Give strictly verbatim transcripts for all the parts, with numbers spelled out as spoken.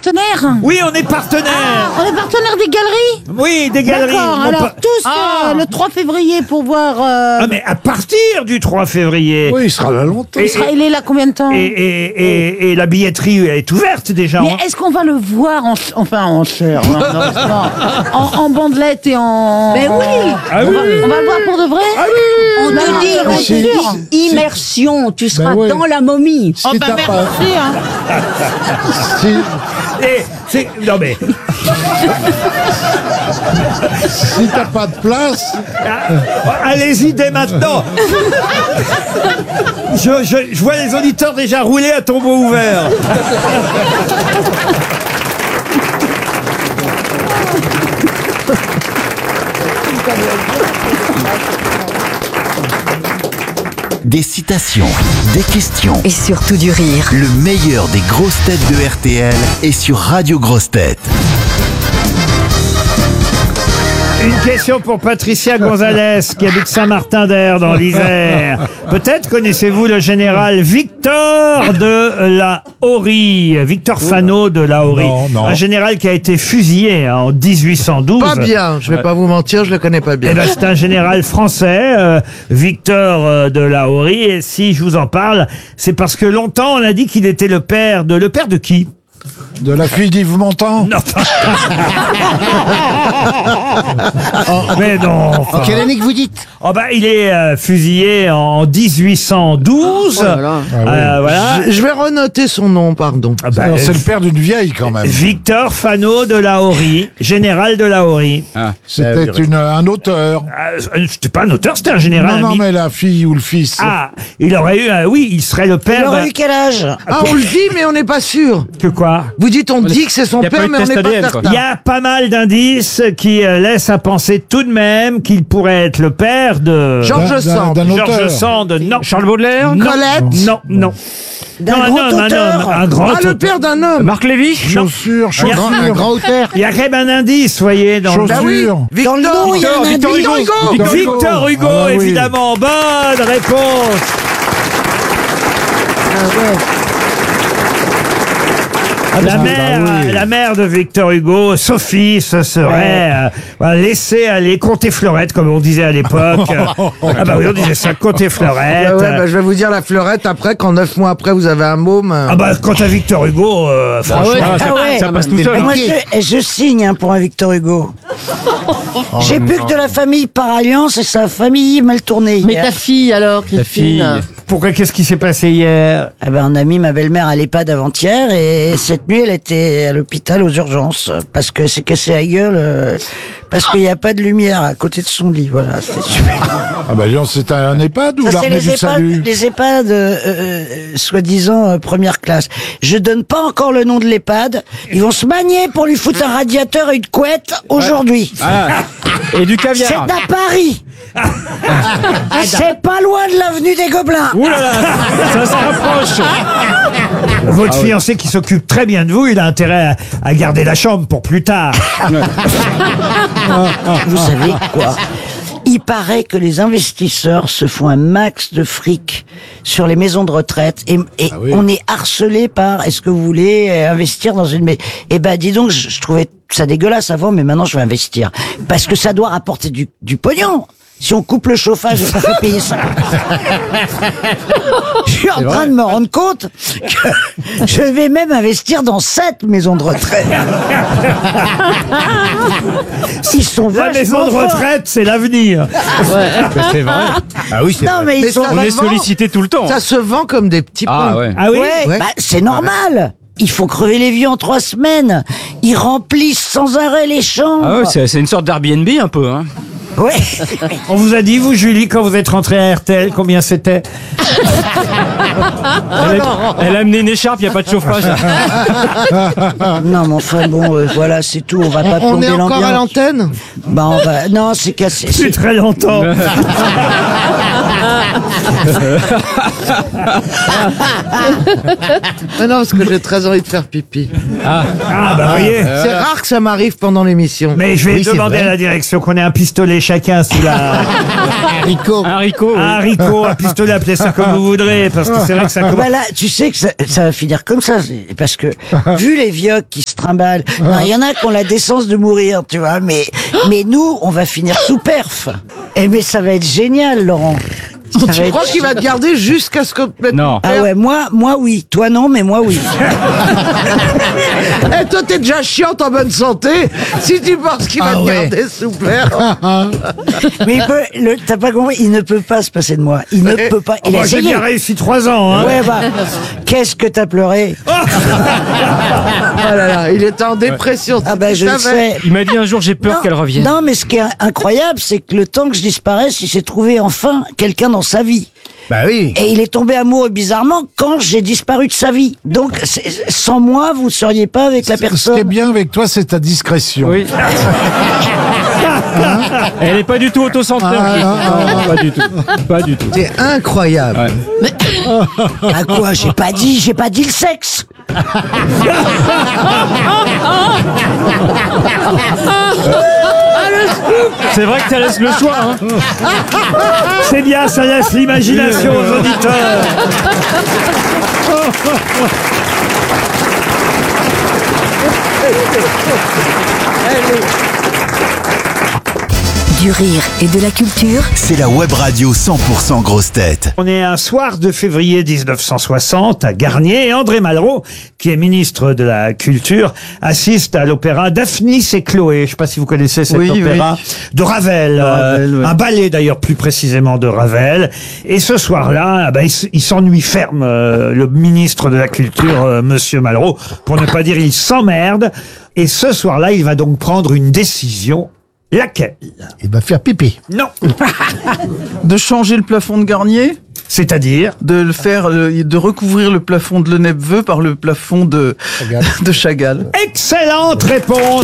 partenaire? Oui, on est partenaire. Ah, on est partenaire des galeries? Oui, des galeries. D'accord, Non, alors pas- tous Ah. euh, le trois février pour voir... euh, Ah, mais à partir du trois février. Oui, il sera là longtemps. il, sera, il est là combien de temps? Et, et, et, et la billetterie est ouverte déjà. Mais hein. est-ce qu'on va le voir en, enfin en chair, non, non, non, en, en bandelette et en... Mais oui. Ah on, oui, va, oui. on va le voir pour de vrai? Ah oui. On Non, te dit, non, on te c'est dit sûr. immersion, tu seras ouais. dans la momie. Oh Si bah t'as pas, merci, hein. si, Et c'est non mais si t'as pas de place, ah, allez-y dès maintenant. je, je, je vois les auditeurs déjà rouler à tombeau ouvert. Des citations, des questions. Et surtout du rire. Le meilleur des grosses têtes de R T L est sur Radio Grosses Têtes. Une question pour Patricia Gonzalez qui habite Saint-Martin-d'Air dans l'Isère. Peut-être connaissez-vous le général Victor de la Horie, Victor Fano de la Horie. Non, non. Un général qui a été fusillé hein, en dix-huit cent douze. Pas bien, je vais pas vous mentir, je le connais pas bien. Eh ben, c'est un général français, euh, Victor euh, de la Horie. Et si je vous en parle, c'est parce que longtemps on a dit qu'il était le père de... Le père de qui? de la fille d'Yves Montand. Non. Mais non. Enfin. En quelle année que vous dites? Oh bah, il est euh, fusillé en dix-huit cent douze. Oh là là. Euh, Ah oui. voilà. Je, je vais renoter son nom, pardon. Ah bah, Alors, c'est euh, le père d'une vieille quand même. Victor Fano de la Horie, général de la Horie. C'était une, un auteur. Euh, c'était pas un auteur, c'était un général. Non, non, ami. mais la fille ou le fils. Ah, il aurait eu, euh, oui, il serait le Il père. aurait d'un- eu quel âge? Ah, on le dit, mais on n'est pas sûr. Que quoi? Vous dites, on dit que c'est son y a pas père, eu de mais on test n'est pas A D N, quoi. Il y certain. a pas mal d'indices qui euh, laissent à penser tout de même qu'il pourrait être le père de Georges D'un- Sand. d'un Georges auteur. Sand. Non. Charles Baudelaire. Non. Colette. Non, non. D'un Non, un grand homme, un auteur. homme, un grand Ah, le auteur. père d'un homme. Marc Lévy. Chaussures, Il y a- chaussures. Un grand auteur. Il y a quand même un indice, vous voyez, dans le... Bah oui, Chaussures. Victor, Dans le nom, il y a un Victor indice. Hugo. Victor Hugo. Victor Hugo. Victor Hugo, Ah oui. évidemment. Bonne réponse. La bah mère, oui. la mère de Victor Hugo, Sophie, ce serait euh, voilà, laisser aller compter fleurette, comme on disait à l'époque. Ah bah oui, on disait ça, compter fleurette. Ah ouais, bah, je vais vous dire la fleurette après, quand neuf mois après vous avez un môme. euh, Ah bah quant à Victor Hugo, euh, franchement... Ah, ça, Ah ouais. ça passe tout Et seul. moi, hein. je, et je signe hein, pour un Victor Hugo. J'ai plus que de la famille par alliance et sa famille mal tournée. Mais hier. ta fille alors, Ta fille. Christine. Pourquoi, qu'est-ce qui s'est passé hier? Eh ben, on a mis ma belle-mère à l'EHPAD avant-hier et cette nuit, elle était à l'hôpital aux urgences parce que c'est cassé la gueule, euh, parce qu'il n'y a pas de lumière à côté de son lit. Voilà, c'est super. Ah bah disons, c'est un EHPAD ou Ça, c'est l'armée les du EHPAD, salut? les EHPAD euh, euh, soi-disant euh, première classe. Je donne pas encore le nom de l'EHPAD. Ils vont se manier pour lui foutre un radiateur et une couette aujourd'hui. Ah. Et du C'est caviar. à Paris. C'est pas loin de l'avenue des Gobelins. Ouh là là, ça se rapproche. Votre fiancé qui s'occupe très bien de vous, il a intérêt à, à garder la chambre pour plus tard. Vous savez quoi? Il paraît que les investisseurs se font un max de fric sur les maisons de retraite et, et Ah oui. on est harcelé par est-ce que vous voulez euh, investir dans une maison? Eh ben dis donc, je, je trouvais ça dégueulasse avant, mais maintenant je vais investir parce que ça doit rapporter du, du pognon. Si on coupe le chauffage, ça fait payer ça. Je suis en train de me rendre compte que je vais même investir dans cette maison de retraite. Ils sont La vachement maison de forts. retraite, c'est l'avenir. C'est vrai. Ah oui, c'est Non, mais ils Mais sont ça On est vend. sollicité tout le temps. Ça se vend comme des petits Ah pains. ouais. Ah oui? Ouais, Ouais. bah, c'est normal. Il faut crever les vies en trois semaines. Ils remplissent sans arrêt les chambres. Ah ouais, c'est c'est une sorte d'Airbnb un peu. Hein. Ouais. On vous a dit, vous, Julie, quand vous êtes rentrée à R T L, combien c'était? Elle, a, elle a amené une écharpe, il n'y a pas de chauffage. Non, mais enfin bon, euh, voilà, c'est tout. On va pas On plomber est encore à l'ambiance. l'antenne. Bah, on va... Non, c'est cassé. C'est c'est- très longtemps. Ah non, parce que j'ai très envie de faire pipi. Ah, bah, voyez. C'est rare que ça m'arrive pendant l'émission. Mais je vais Oui, c'est demander vrai. à la direction qu'on ait un pistolet chacun sous la... Haricot. Un haricot. oui. un haricot, un pistolet, appelez ça comme vous voudrez, parce que c'est vrai que ça commence... Bah là, tu sais que ça, ça va finir comme ça, c'est- parce que vu les vieux qui se trimballent, il y en a qui ont la décence de mourir, tu vois, mais mais nous, on va finir sous perf. Et mais ça va être génial, Laurent. Ça va Tu être- crois qu'il va te garder jusqu'à ce que... Non. Ah ouais, moi, moi oui. Toi non, mais moi oui. Eh, toi, t'es déjà chiante en bonne santé. Si tu penses qu'il va Ah te ouais. garder sous perf. Mais il peut, le, t'as pas compris, il ne peut pas se passer de moi. Il ne peut pas. Il a Moi, j'ai essayé. bien réussi trois ans, hein. Ouais, bah, qu'est-ce que t'as pleuré? Oh là là, il était en dépression. Ah ben, Tu je le savais. sais. Il m'a dit un jour, j'ai peur Non, qu'elle revienne. Non, mais ce qui est incroyable, c'est que le temps que je disparaisse, il s'est trouvé enfin quelqu'un dans sa vie. Bah oui. Et il est tombé amoureux bizarrement quand j'ai disparu de sa vie. Donc, c'est- sans moi, vous ne seriez pas avec la Ce qui est personne. bien avec toi, c'est ta discrétion. Oui. Elle est pas du tout autocentrée. en plus. Non, pas du tout. Pas du tout. C'est incroyable. À quoi? J'ai pas dit, j'ai pas dit le sexe. C'est vrai que ça laisse le choix. Hein. C'est bien, ça laisse l'imagination aux auditeurs. Du rire et de la culture. C'est la web radio cent pour cent grosse tête. On est un soir de février dix-neuf cent soixante à Garnier et André Malraux, qui est ministre de la Culture, assiste à l'opéra Daphnis et Chloé. Je ne sais pas si vous connaissez cet Oui, opéra de Ravel, euh, Ravel, ouais. un ballet d'ailleurs plus précisément de Ravel. Et ce soir-là, ah ben, il s- il s'ennuie ferme, euh, le ministre de la Culture, euh, Monsieur Malraux, pour ne pas dire il s'emmerde. Et ce soir-là, il va donc prendre une décision. Laquelle? Il va faire pipi. Non. De changer le plafond de Garnier, C'est-à-dire? de le faire, euh, de recouvrir le plafond de Lenepveu par le plafond de Chagall. de Chagall. Excellente réponse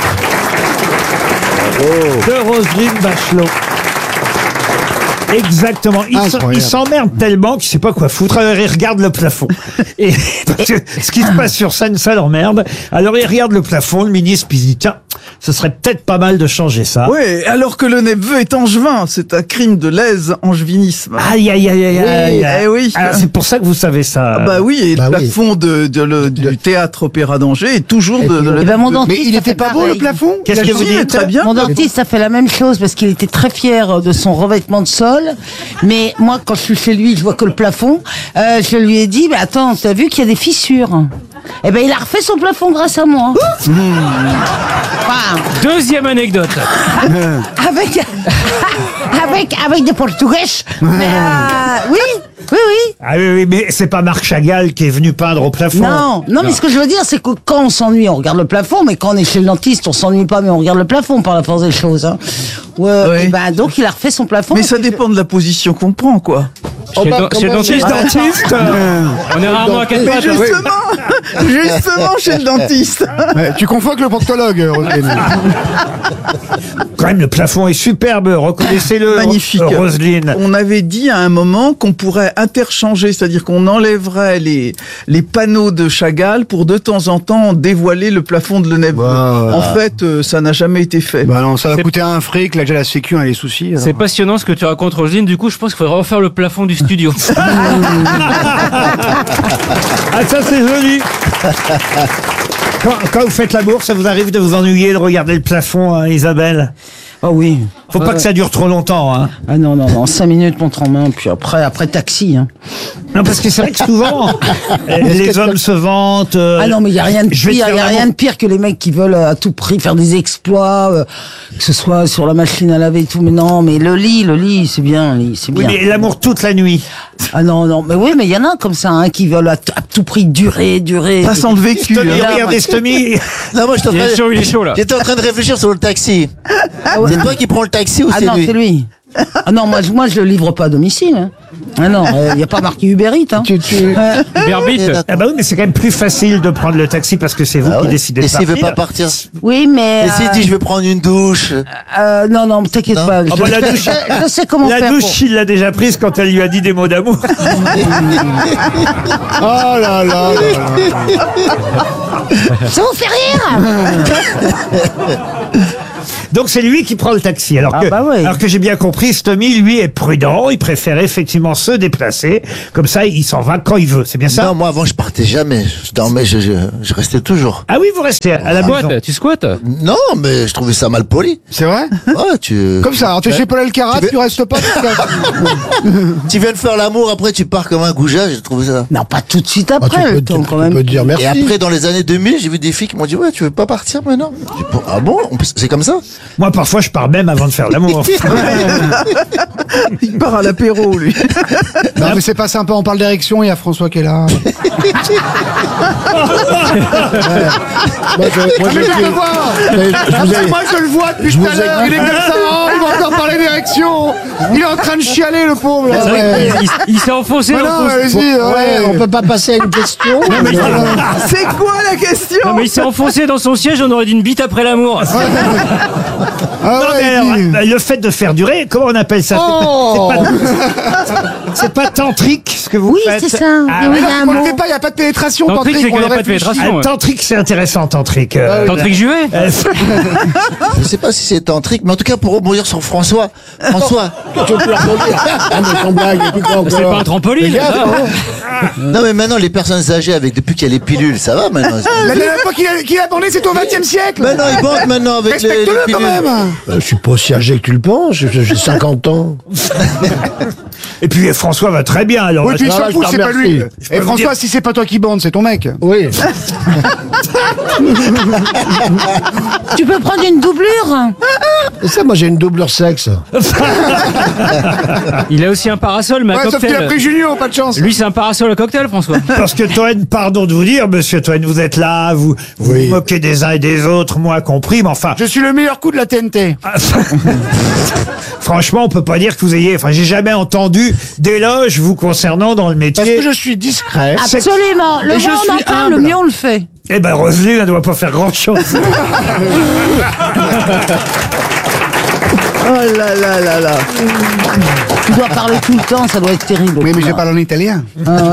de Roselyne Bachelot. Exactement. Il s'en- Incroyable. il s'emmerde tellement qu'il sait pas quoi foutre. Alors il regarde le plafond. Et parce que ce qui se passe sur scène, ça l'emmerde. Alors il regarde le plafond, le ministre, puis il dit tiens, ce serait peut-être pas mal de changer ça. Ouais, alors que le Lenepveu est angevin, c'est un crime de lèse-angevinisme. Aïe aïe aïe aïe aïe. Oui, eh oui. Ah, c'est pour ça que vous savez ça. Ah bah oui, et Bah le oui. plafond de, de- le- du théâtre Opéra d'Angers est toujours de, de- Eh ben, mon de- dentiste, Mais il ça était fait pas beau pareil. le plafond? Qu'est-ce que Si, vous il est dites? très bien. Mon dentiste a fait la même chose parce qu'il était très fier de son revêtement de sol. Mais moi, quand je suis chez lui, je vois que le plafond. Euh, je lui ai dit, mais attends, t'as vu qu'il y a des fissures? Eh ben, il a refait son plafond grâce à moi. Enfin, Deuxième anecdote. avec, avec, avec des portugais. Mais, euh, oui, oui, oui. Ah oui, oui, mais c'est pas Marc Chagall qui est venu peindre au plafond. Non, non, mais ce que je veux dire, c'est que quand on s'ennuie, on regarde le plafond, mais quand on est chez le dentiste, on s'ennuie pas, mais on regarde le plafond par la force des choses. Hein. Ouais, Oui. et ben, donc il a refait son plafond. Mais ça dépend de la position qu'on prend, quoi. Chez, bah, le dent- chez le comment dentiste, Dentiste. on est rarement à quatre Mais pattes. hein. justement, justement chez le dentiste. Ouais, tu confonds avec le proctologue, Roselyne. Quand même, le plafond est superbe, reconnaissez-le. Magnifique. Roselyne. On avait dit à un moment qu'on pourrait interchanger, c'est-à-dire qu'on enlèverait les, les panneaux de Chagall pour de temps en temps dévoiler le plafond de Lenepveu. Bah, En fait, euh, ça n'a jamais été fait. Bah non, ça va C'est- coûter un fric, là déjà la sécu a les soucis. alors. C'est passionnant ce que tu racontes, Roselyne. Du coup, je pense qu'il faudrait refaire le plafond du studio. Ah, ça, c'est joli. Quand, quand vous faites l'amour, ça vous arrive de vous ennuyer de regarder le plafond, hein, Isabelle? Oh oui. Faut pas que ça dure trop longtemps, hein. Ah non, non, non, cinq minutes, montre en main, puis après, après taxi. Hein. Non, parce que c'est vrai que souvent, euh, les hommes se vantent. euh, Ah non, mais il y a rien de je vais te pire, faire il y a l'amour. rien de pire que les mecs qui veulent euh, à tout prix faire des exploits, euh, que ce soit sur la machine à laver et tout. Mais non, mais le lit, le lit, c'est bien, le lit, c'est Oui, bien. mais l'amour toute la nuit. Ah non, non, mais oui, mais il y en a comme ça, hein, qui veulent à, t- à tout prix durer, durer. Ça sent le vécu. Stomy, hein. regardez Stomy. Non, moi, je Il est chaud, il est chaud là. J'étais en train de réfléchir sur le taxi. C'est toi qui prends le taxi ou Ah c'est non, lui? c'est lui. Ah non, moi, je- moi je le livre pas à domicile. Hein. Ah non, il n'y a pas marqué Uber Eats. Hein. Tu, tu... Euh, Berbite. Ah bah oui, mais c'est quand même plus facile de prendre le taxi parce que c'est vous Ah qui ouais. décidez Et de s'il veut partir. pas partir? oui, mais... Et s'il euh, dit je vais prendre une douche? euh, non, non, t'inquiète Non. pas. Je, Ah bah, la je- douche- je- je sais comment La faire. douche, pour- il l'a déjà prise quand elle lui a dit des mots d'amour. Oh là là là là. Ça vous fait rire? Donc c'est lui qui prend le taxi. Alors Ah que, bah oui. alors que j'ai bien compris, Stomy, lui, est prudent. Il préfère effectivement se déplacer. Comme ça, il s'en va quand il veut. C'est bien ça? Non, moi avant je partais jamais. Je dormais, je, je, je restais toujours. Ah oui, vous restez à la maison. Tu squattes? Non, mais je trouvais ça mal poli. C'est vrai? Ouais, tu. Comme ça, alors tu es chez Paul Elkarat, Tu veux- tu restes pas. tu restes. Tu viens de faire l'amour, après tu pars comme un goujat, j'ai trouvé ça. Non, pas tout de suite Ah, tu après, peux, le tu- temps tu quand même. peux dire merci. Et après, dans les années deux mille, j'ai vu des filles qui m'ont dit ouais, tu veux pas partir maintenant? J'ai dit, ah bon? On peut- C'est comme ça? Moi, parfois, je pars même avant de faire l'amour. Il part à l'apéro, lui. Non, mais c'est pas sympa, on parle d'érection, il y a François qui est là. Ouais. Moi, je, moi, je, mais suis- je le vois. Mais je vous ai- Moi, je le vois depuis je tout vous à ai l'heure. Il est comme ça. Oh, il va encore parler d'érection. Il est en train de chialer, le pauvre. là. Ouais. Il, il s'est enfoncé Mais dans non, ton- allez-y, Ouais, ouais. on peut pas passer à une question. C'est quoi la question? Non, mais il s'est enfoncé dans son siège, on aurait dit une bite après l'amour. Ah Non, ouais, mais alors, dis. euh, le fait de faire durer, comment on appelle ça? Oh. C'est pas, c'est pas tantrique ce que vous Oui, faites. c'est ça. Ah, Oui, ouais. il y a un On le mot. fait pas, il n'y a pas de pénétration. Tantrique, c'est on qu'il n'y a le pas de réfléchit. pénétration. Ah, ouais. tantrique, c'est intéressant, tantrique. Euh, Tantrique Juvet? euh, Je sais pas si c'est tantrique, mais en tout cas pour rebondir sur François. François. Tu peux leur dire. Ah, mais sans blague, et puis quoi encore. C'est pas un trampoline. Fais gaffe, ça. hein. Non mais maintenant les personnes âgées avec depuis qu'il y a les pilules, ça va maintenant. La dernière fois qu'il a, qu'il a bandé, c'était au vingtième siècle. Maintenant ils bandent maintenant avec les, les Respecte-le pilules. quand même. Euh, Je suis pas aussi âgé que tu le penses, j'ai j'ai cinquante ans. Et puis euh, François va très bien. Alors, Oui, puis il Ah, s'en je fout, te c'est pas remercie. lui. peux Et vous François, dire- si c'est pas toi qui bande, c'est ton mec. Oui. Tu peux prendre une doublure? Et ça, moi j'ai une doublure sexe. Il a aussi un parasol, mais à Ouais, sauf qu'il a cocktail. pris Junio, pas de chance. Lui, c'est un parasol à cocktail, François. Parce que Toen, pardon de vous dire, monsieur Toen, vous êtes là, vous vous, Oui. vous moquez des uns et des autres, moi compris, mais enfin, Je suis le meilleur coup de la T N T. franchement, on peut pas dire que vous ayez, enfin, j'ai jamais entendu d'éloge vous concernant dans le Parce métier. que je suis discret. Absolument. Le Et je moins on suis entend, le humble. mieux on le fait. Eh ben, Roselyne, elle doit pas faire grand chose. Oh là là là là. Tu dois parler tout le temps, ça doit être terrible. Oui, mais je parle en italien.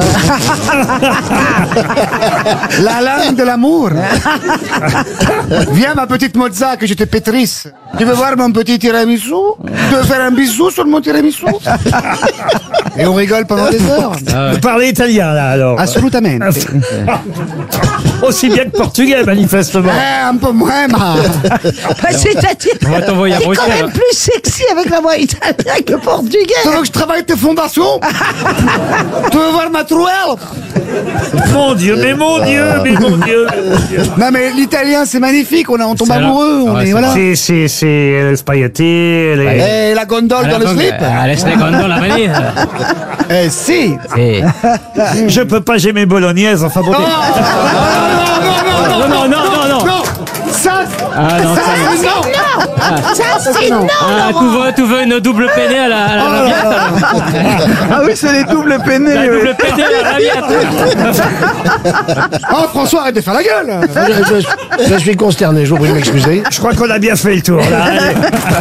La langue de l'amour. Viens, ma petite Mozza, que je te pétrisse. Tu veux voir mon petit tiramisu? Tu veux faire un bisou sur mon tiramisu? Et on rigole pendant des heures. Vous parlez italien, là, alors. Assolutamente. Aussi bien que portugais, manifestement. Eh, un peu moins, ma. Bah, c'est-à-dire, On va t'envoyer à c'est quand Bruxelles. même plus sexy avec la voix italienne que portugais. Tu veux que je travaille tes fondations? Tu veux voir ma trouelle? Mon Dieu, mais mon Dieu, mais mon Dieu. mais mon Dieu. Non, mais l'italien, c'est magnifique. On, a, on tombe C'est alors- amoureux. On Ah, est, c'est voilà. C'est, c'est, c'est euh, spaghetti, les... Et la gondole dans le slip? Ah, laisse les gondos la vanille. Eh, si. Eh. Je peux pas, j'ai mes bolognaises, enfin bon. Oh, Non, non, non, non, non. Non, ça, Ah non, ça, ça, c'est non. Ça, c'est non. Ah, tu veux, tu veux une double peinée à la, à la raviate? Ah oui, c'est les doubles peinés. La oui. double peinée à la raviate. Oh, François, arrête de faire la gueule. Je, je- je suis consterné, je vous prie de m'excuser. Je crois qu'on a bien fait le tour, là. Allez.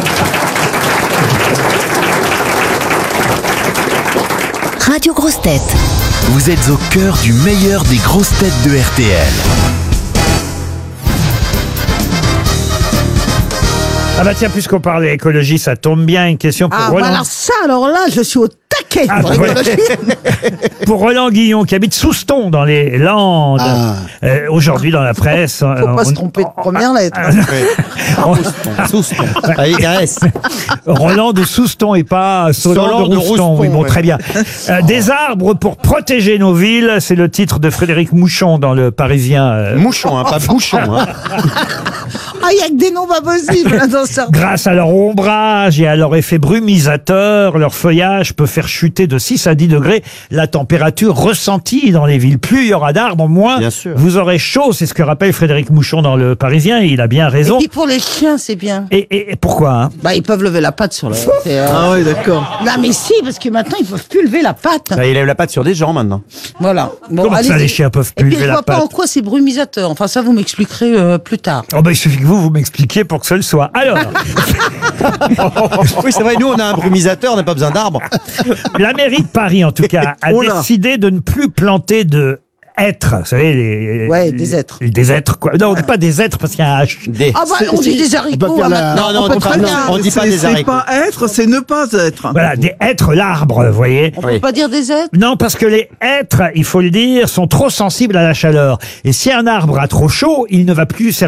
Radio Grosse Tête. Vous êtes au cœur du meilleur des grosses têtes de R T L. Ah bah tiens, puisqu'on parle écologie, ça tombe bien, une question pour Ah, Roland. voilà ça, alors là, je suis au taquet. Ah, pour bah, l'écologie. Pour Roland Guillon, qui habite Souston, dans les Landes. Ah. Euh, aujourd'hui, dans la presse... Faut pas se tromper de première lettre. Ah, il reste. Roland de Souston et pas Solan de Rouston. Oui, bon, très bien. Euh, des arbres pour protéger nos villes, c'est le titre de Frédéric Mouchon dans le Parisien. euh, Mouchon, hein, pas bouchon. Hein. Ah, il y a que des noms pas possibles là, dans ça. Grâce à leur ombrage et à leur effet brumisateur, leur feuillage peut faire chuter de six à dix degrés la température ressentie dans les villes. Plus il y aura d'arbres, moins Bien sûr. vous aurez chaud. C'est ce que rappelle Frédéric Mouchon dans le Parisien et il a bien Et raison. puis pour les chiens, c'est bien. Et, et- et pourquoi hein Bah, ils peuvent lever la patte sur le. c'est, euh, Ah oui, d'accord. Non, mais si, parce que maintenant, ils peuvent plus lever la patte. Bah, il lève la patte sur des gens maintenant. Voilà. Bon, Comment ça, allez-y. les chiens peuvent Et plus puis, lever je la vois pas patte en quoi c'est brumisateur. Enfin, ça, vous m'expliquerez euh, plus tard. Oh ben, il suffit que vous, vous m'expliquiez pour que ce le soit. Alors, Oui, c'est vrai, nous on a un brumisateur, on n'a pas besoin d'arbres. la mairie de Paris, en tout cas, a Oh là. décidé de ne plus planter de êtres. Vous savez, les... Ouais, des êtres. les- Des êtres, quoi. Non, on dit pas des êtres parce qu'il y a un H. Des- Ah bah, on dit des haricots. faire hein, la- maintenant. Non, non, on on peut dit très pas- bien. on dit pas C'est- des C'est haricots. pas être, c'est ne pas être. Voilà, des êtres, l'arbre, vous voyez. On peut pas dire des êtres. Non, parce que les êtres, il faut le dire, sont trop sensibles à la chaleur. Et si un arbre a trop chaud, il ne va plus servir